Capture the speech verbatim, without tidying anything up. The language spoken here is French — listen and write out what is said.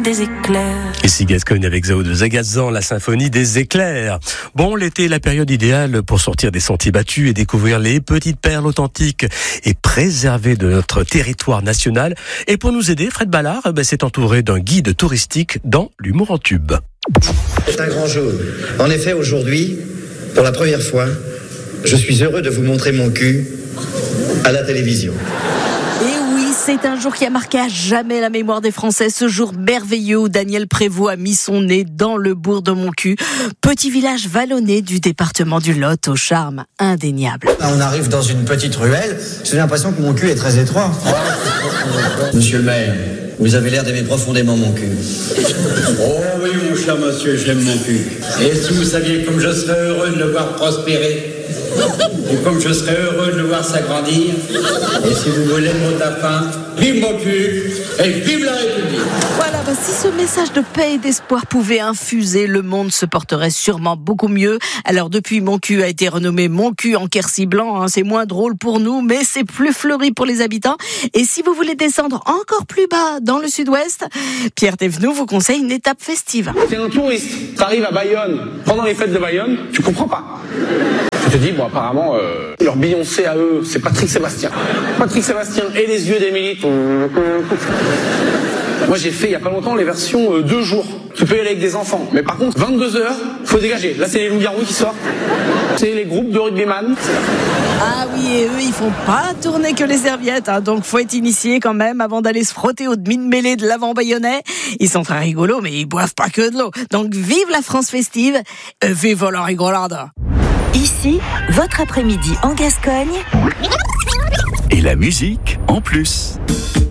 des éclairs. Ici Gascogne avec Zao de Zagazan, la symphonie des éclairs. Bon, l'été est la période idéale pour sortir des sentiers battus et découvrir les petites perles authentiques et préservées de notre territoire national. Et pour nous aider, Fred Ballard ben, s'est entouré d'un guide touristique dans l'humour en tube. C'est un grand jour. En effet, aujourd'hui, pour la première fois, je suis heureux de vous montrer mon cul à la télévision. C'est un jour qui a marqué à jamais la mémoire des Français, ce jour merveilleux où Daniel Prévost a mis son nez dans le bourg de Montcuq, petit village vallonné du département du Lot au charme indéniable. On arrive dans une petite ruelle, j'ai l'impression que mon cul est très étroit. Monsieur le maire, vous avez l'air d'aimer profondément mon cul. Oh oui, mon cher monsieur, j'aime mon cul. Et si vous saviez comme je serais heureux de le voir prospérer, et comme je serais heureux de le voir s'agrandir, et si vous voulez mon tapin, vive mon cul et vive la République. Voilà, bah si ce message de paix et d'espoir pouvait infuser, le monde se porterait sûrement beaucoup mieux. Alors depuis, Montcuq a été renommé Montcuq en Quercy blanc, hein, c'est moins drôle pour nous, mais c'est plus fleuri pour les habitants. Et si vous voulez descendre encore plus bas dans le sud-ouest, Pierre Thévenoud vous conseille une étape festive. T'es un touriste, t'arrives à Bayonne, pendant les fêtes de Bayonne, tu comprends pas. Tu te dis, bon, apparemment, euh, leur Beyoncé à eux, c'est Patrick Sébastien. Patrick Sébastien et les yeux d'Émilie. Moi, j'ai fait il y a pas longtemps les versions euh, deux jours. Tu peux y aller avec des enfants. Mais par contre, vingt-deux heures, faut dégager. Là, c'est les loups-garous qui sortent. C'est les groupes de rugbyman. Ah oui, et eux, ils font pas tourner que les serviettes, hein, donc faut être initié quand même avant d'aller se frotter au demi-mêlée de l'avant bayonnais. Ils sont très rigolos, mais ils boivent pas que de l'eau. Donc vive la France festive, euh, vive la rigolade. Ici, votre après-midi en Gascogne. Et la musique en plus.